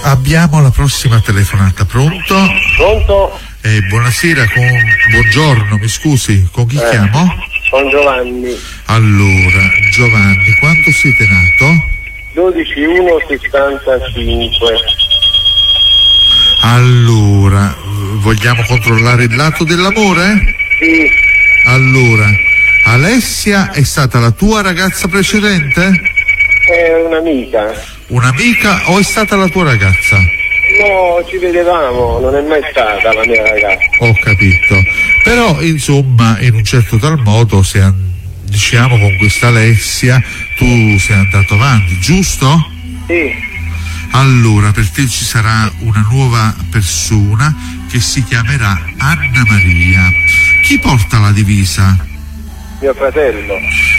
Abbiamo la prossima telefonata, pronto? Pronto? Buonasera, buongiorno, mi scusi, con chi chiamo? Con Giovanni. Allora, Giovanni, quando siete nato? 12/1/65. Allora, vogliamo controllare il lato dell'amore? Sì. Allora, Alessia è stata la tua ragazza precedente? È un'amica. Un'amica o è stata la tua ragazza? No, ci vedevamo, non è mai stata la mia ragazza. Ho capito. Però, insomma, in un certo tal modo, diciamo con questa Alessia, tu sei andato avanti, giusto? Sì. Allora, per te ci sarà una nuova persona che si chiamerà Anna Maria. Chi porta la divisa? Mio fratello.